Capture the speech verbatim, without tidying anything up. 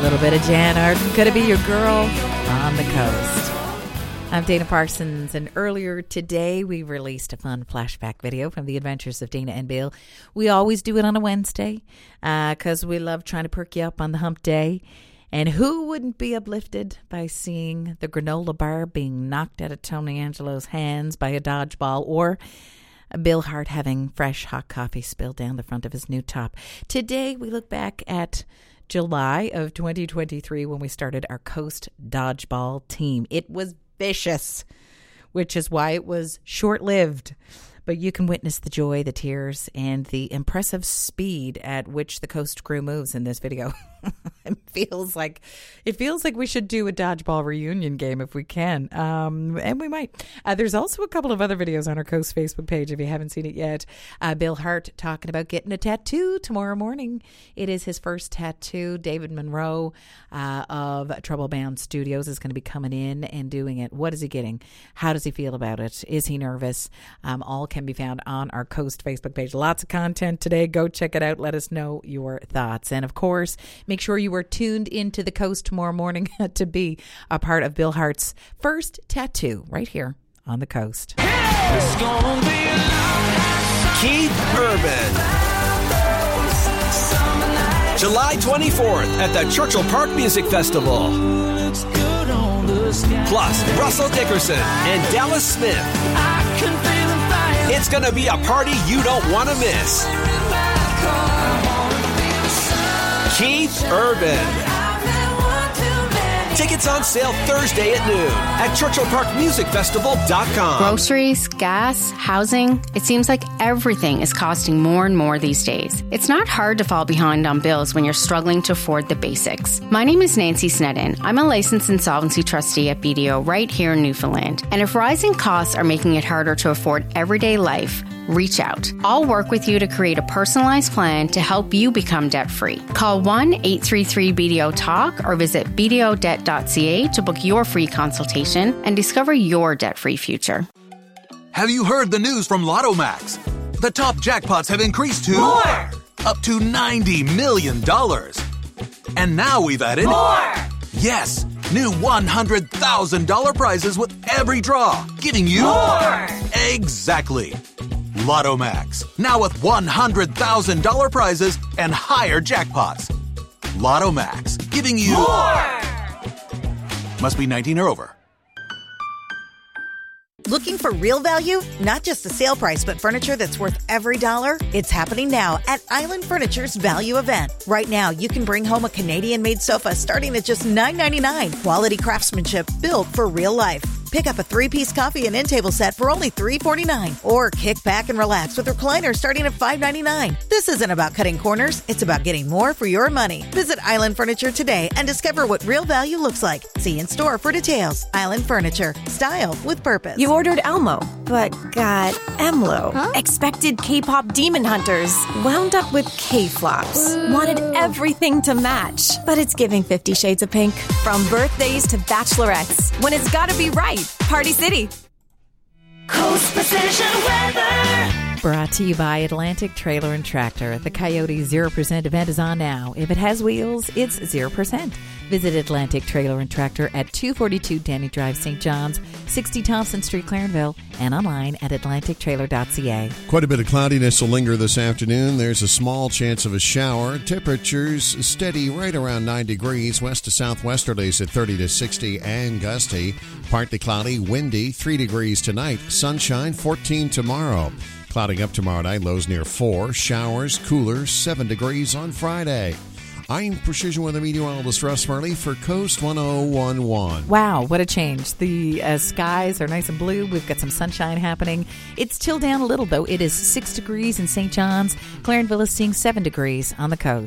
little bit of Jan Arden. Could it be your girl on the coast? I'm Dana Parsons, and earlier today we released a fun flashback video from the adventures of Dana and Bill. We always do it on a Wednesday because uh, we love trying to perk you up on the hump day. And who wouldn't be uplifted by seeing the granola bar being knocked out of Tony Angelo's hands by a dodgeball, or Bill Hart having fresh hot coffee spilled down the front of his new top? Today we look back at July of twenty twenty-three when we started our Coast Dodgeball team. It was vicious, which is why it was short-lived. But you can witness the joy, the tears, and the impressive speed at which the Coast crew moves in this video. It feels like it feels like we should do a dodgeball reunion game if we can, um, and we might. Uh, there's also a couple of other videos on our Coast Facebook page if you haven't seen it yet. Uh, Bill Hart talking about getting a tattoo tomorrow morning. It is his first tattoo. David Monroe uh, of Troublebound Studios is going to be coming in and doing it. What is he getting? How does he feel about it? Is he nervous? Um, all can be found on our Coast Facebook page. Lots of content today. Go check it out. Let us know your thoughts. And of course, make sure you are tuned into the Coast tomorrow morning to be a part of Bill Hart's first tattoo right here on the Coast. Keith Urban. July twenty-fourth at the Churchill Park Music Festival. Plus, Russell Dickerson and Dallas Smith. It's going to be a party you don't want to miss. Keith Urban. Tickets on sale Thursday at noon at Churchill Park Music Festival dot com. Groceries, gas, housing. It seems like everything is costing more and more these days. It's not hard to fall behind on bills when you're struggling to afford the basics. My name is Nancy Snedden. I'm a licensed insolvency trustee at B D O right here in Newfoundland. And if rising costs are making it harder to afford everyday life, reach out. I'll work with you to create a personalized plan to help you become debt-free. Call one eight three three B D O talk or visit b d o debt dot c a to book your free consultation and discover your debt-free future. Have you heard the news from Lotto Max? The top jackpots have increased to more, up to ninety million dollars. And now we've added more. Yes, new one hundred thousand dollars prizes with every draw, giving you more. Exactly. Lotto Max, now with one hundred thousand dollars prizes and higher jackpots. Lotto Max, giving you more. Must be nineteen or over. Looking for real value? Not just a sale price, but furniture that's worth every dollar? It's happening now at Island Furniture's Value Event. Right now, you can bring home a Canadian-made sofa starting at just nine ninety-nine. Quality craftsmanship built for real life. Pick up a three-piece coffee and end table set for only three forty-nine. Or kick back and relax with recliners starting at five ninety-nine. This isn't about cutting corners. It's about getting more for your money. Visit Island Furniture today and discover what real value looks like. See in store for details. Island Furniture. Style with purpose. You ordered Elmo, but got E M L O. Huh? Expected K-pop demon hunters. Wound up with K-flops. Ooh. Wanted everything to match. But it's giving Fifty Shades of Pink. From birthdays to bachelorettes. When it's gotta be right. Party City. Coast Precision Weather. Brought to you by Atlantic Trailer and Tractor. The Coyote zero percent event is on now. If it has wheels, it's zero percent. Visit Atlantic Trailer and Tractor at two forty-two Danny Drive, Saint John's, sixty Thompson Street, Clarenville, and online at atlantic trailer dot c a. Quite a bit of cloudiness will linger this afternoon. There's a small chance of a shower. Temperatures steady right around nine degrees. West to southwesterlies at thirty to sixty and gusty. Partly cloudy, windy, three degrees tonight. Sunshine, fourteen tomorrow. Clouding up tomorrow night, lows near four. Showers, cooler, seven degrees on Friday. I'm Precision Weather Meteorologist Russ Murley for Coast one oh one point one. Wow, what a change. The uh, skies are nice and blue. We've got some sunshine happening. It's chilled down a little, though. It is six degrees in Saint John's. Clarenville is seeing seven degrees on the coast.